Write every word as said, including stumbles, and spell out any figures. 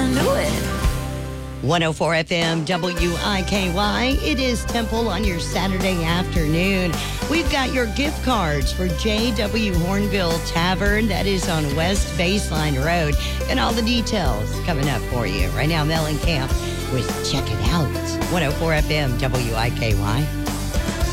I knew it. one oh four F M W I K Y. It is Temple on your Saturday afternoon. We've got your gift cards for J W Hornville Tavern. That is on West Baseline Road. And all the details coming up for you. Right now, Mellencamp with Check It Out. one oh four F M W I K Y.